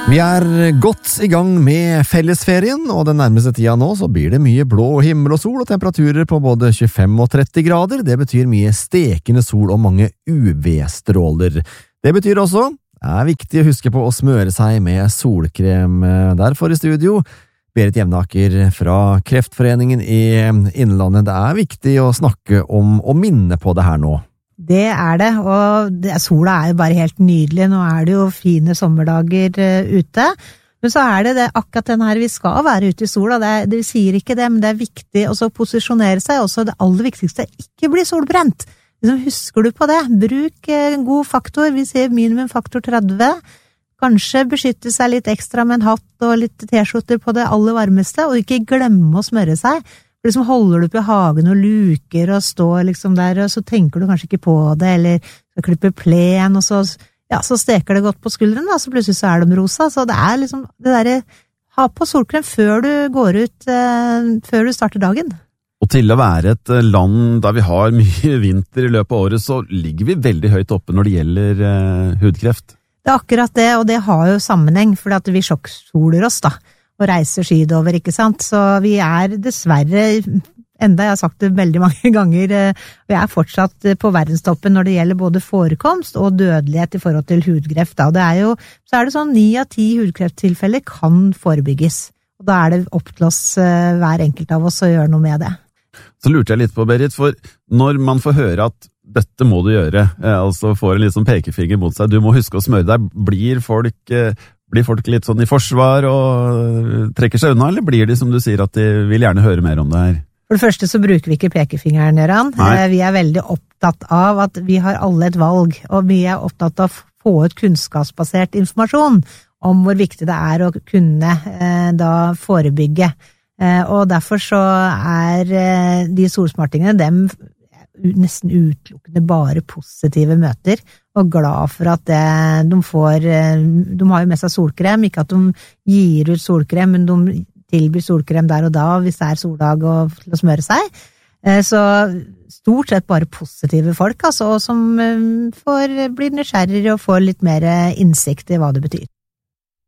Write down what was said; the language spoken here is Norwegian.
Vi godt I gang med fellesferien, og den nærmeste tida nå så blir det mye blå himmel og sol og temperaturer på både 25 og 30 grader. Det betyr mye stekende sol og mange UV-stråler. Det betyr også viktig å huske på å smøre seg med solkrem. Derfor I studio, Berit Jevnaker fra Kreftforeningen I Innlandet. Det viktig å snakke om og minne på det her nå. Det det, og sola jo bare helt nydelig. Nå det jo fine sommerdager ute. Men så det akkurat den her, vi skal være ute I sola. Det sier ikke det, men det viktig å posisjonere seg. Også det aller viktigste ikke bli solbrent. Husker du på det? Bruk en god faktor. Vi sier minimum faktor 30. Kanskje beskytte seg litt ekstra med en hatt og litt t-skjorter på det aller varmeste, og ikke glemme å smøre seg. Holder du på I hagen og luker og står der, og så tenker du kanskje ikke på det, eller skal klippe plen, og så steker det godt på skulderen, og så plutselig så de rosa. Så det det der, ha på solkrem før du går ut, før du starter dagen. Og til å være et land der vi har mye vinter I løpet av året, så ligger vi veldig høyt oppe når det gjelder hudkreft. Det akkurat det, og det har jo sammenheng, fordi at vi sjokksoler oss da. Og reiser skydover, ikke sant? Så vi dessverre, enda jeg har sagt det veldig mange ganger, vi fortsatt på verdenstoppen når det gjelder både forekomst og dødelighet I forhold til hudkreft. Da. Så det sånn 9 av 10 hudkrefttilfeller kan forebygges. Og da det opp til oss, hver enkelt av oss, å gjøre noe med det. Så lurte jeg litt på, Berit, for når man får høre at dette må du gjøre, altså får en litt sånn pekefinger mot seg, du må huske å smøre deg, blir folk litt sånn I forsvar og trekker seg unna, eller blir de som du sier at de vil gjerne høre mer om det her? For det første så bruker vi ikke pekefingeren, Gøran. Vi veldig opptatt av at vi har alle et valg, og vi opptatt av å få ut kunnskapsbasert informasjon om hvor viktig det å kunne da forebygge. Og derfor så de solsmartingene, dem nesten utelukkende bare positive møter, og glad for at de har jo med seg solkrem, ikke at de gir ut solkrem, men de tilbyr solkrem der og da, hvis det soldag og til å smøre seg. Så stort sett bare positive folk, altså, som blir nysgjerrige og får litt mer innsikt I hva det betyr.